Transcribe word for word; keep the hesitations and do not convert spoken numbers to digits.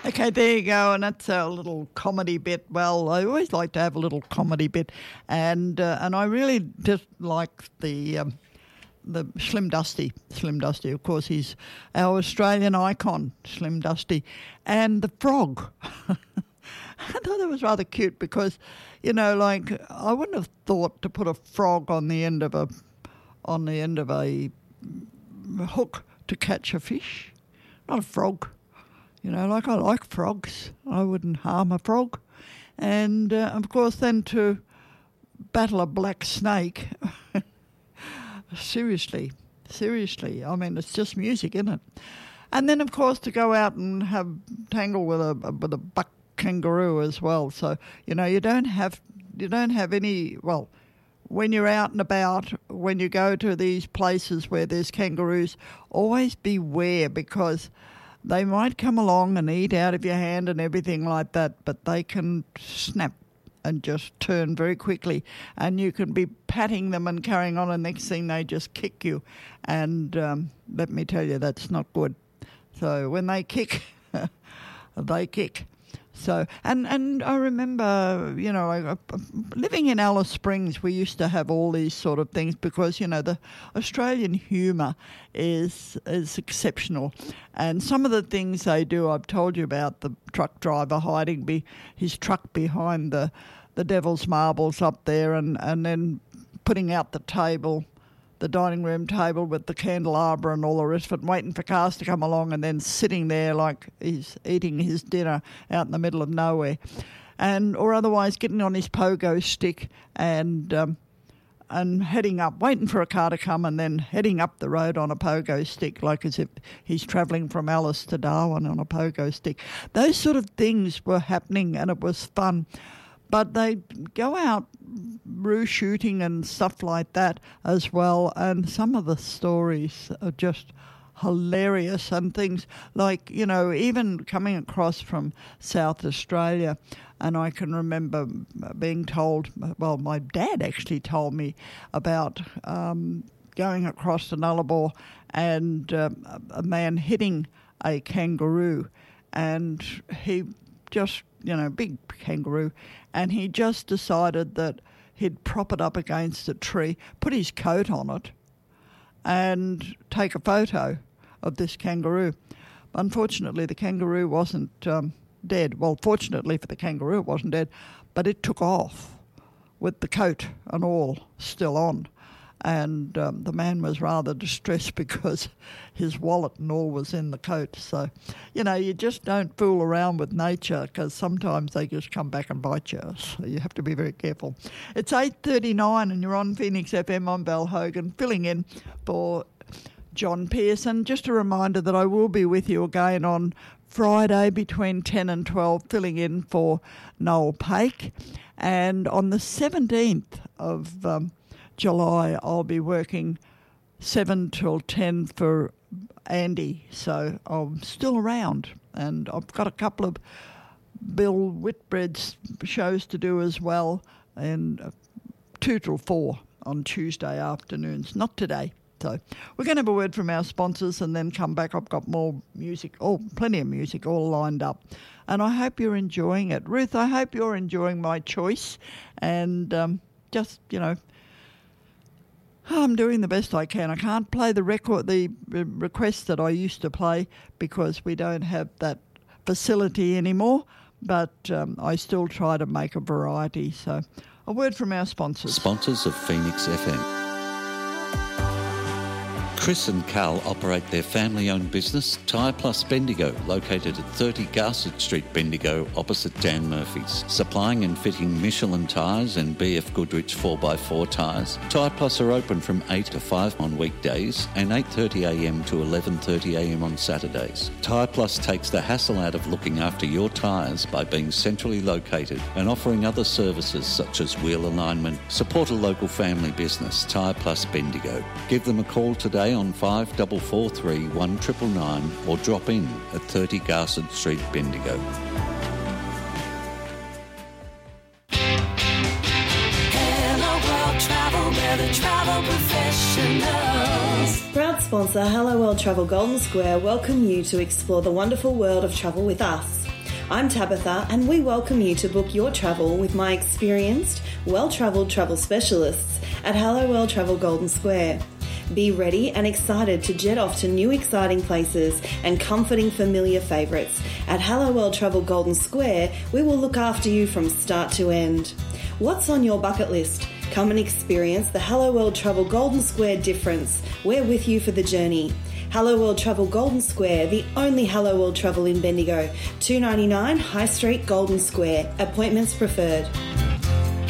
Okay, there you go, and that's our little comedy bit. Well, I always like to have a little comedy bit, and uh, and I really just like the um, the Slim Dusty. Slim Dusty, of course, he's our Australian icon, Slim Dusty, and the frog. I thought that was rather cute because, you know, like I wouldn't have thought to put a frog on the end of a on the end of a hook to catch a fish, not a frog. You know, like I like frogs. I wouldn't harm a frog. And, uh, of course, then to battle a black snake. seriously, seriously. I mean, it's just music, isn't it? And then, of course, to go out and have tangle with a with a buck kangaroo as well. So, you know, you don't have you don't have any, well, when you're out and about, when you go to these places where there's kangaroos, always beware because they might come along and eat out of your hand and everything like that, but they can snap and just turn very quickly. And you can be patting them and carrying on, and next thing they just kick you. And um, let me tell you, that's not good. So when they kick, they kick. So, and, and I remember, you know, I, I, living in Alice Springs, we used to have all these sort of things because, you know, the Australian humour is is exceptional. And some of the things they do, I've told you about the truck driver hiding be, his truck behind the, the Devil's Marbles up there and, and then putting out the table, the dining room table with the candelabra and all the rest of it, waiting for cars to come along and then sitting there like he's eating his dinner out in the middle of nowhere. And or otherwise getting on his pogo stick and um, and heading up, waiting for a car to come and then heading up the road on a pogo stick like as if he's travelling from Alice to Darwin on a pogo stick. Those sort of things were happening and it was fun. But they go out roo shooting and stuff like that as well. And some of the stories are just hilarious and things like, you know, even coming across from South Australia. And I can remember being told, well, my dad actually told me about um, going across the Nullarbor and uh, a man hitting a kangaroo. And he just, you know, big kangaroo, and he just decided that he'd prop it up against a tree, put his coat on it, and take a photo of this kangaroo. Unfortunately, the kangaroo wasn't um, dead. Well, fortunately for the kangaroo, it wasn't dead, but it took off with the coat and all still on. And um, the man was rather distressed because his wallet and all was in the coat. So, you know, you just don't fool around with nature because sometimes they just come back and bite you. So you have to be very careful. It's eight thirty-nine and you're on Phoenix F M. I'm Val Hogan, filling in for John Pearson. Just a reminder that I will be with you again on Friday between ten and twelve, filling in for Noel Pake. And on the seventeenth of Um, July, I'll be working seven till ten for Andy, so I'm still around. And I've got a couple of Bill Whitbread's shows to do as well, and uh, two till four on Tuesday afternoons, not today. So we're going to have a word from our sponsors and then come back. I've got more music, oh, plenty of music all lined up. And I hope you're enjoying it. Ruth, I hope you're enjoying my choice. And um, just, you know, I'm doing the best I can. I can't play the record, the requests that I used to play because we don't have that facility anymore, but um, I still try to make a variety. So a word from our sponsors. Sponsors of Phoenix F M. Chris and Carl operate their family-owned business, Tyre Plus Bendigo, located at thirty Garsett Street, Bendigo, opposite Dan Murphy's. Supplying and fitting Michelin tyres and B F Goodrich four by four tyres. Tyre Plus are open from eight to five on weekdays and eight thirty a m to eleven thirty a m on Saturdays. Tyre Plus takes the hassle out of looking after your tyres by being centrally located and offering other services such as wheel alignment. Support a local family business, Tyre Plus Bendigo. Give them a call today on five four four three, one nine nine nine or drop in at thirty Garsett Street, Bendigo. Hello World Travel, we're the travel professionals. Proud sponsor Hello World Travel Golden Square welcome you to explore the wonderful world of travel with us. I'm Tabitha, and we welcome you to book your travel with my experienced, well-travelled travel specialists at Hello World Travel Golden Square. Be ready and excited to jet off to new exciting places and comforting familiar favourites. At Hello World Travel Golden Square, we will look after you from start to end. What's on your bucket list? Come and experience the Hello World Travel Golden Square difference. We're with you for the journey. Hello World Travel Golden Square, the only Hello World Travel in Bendigo. two ninety-nine High Street, Golden Square. Appointments preferred.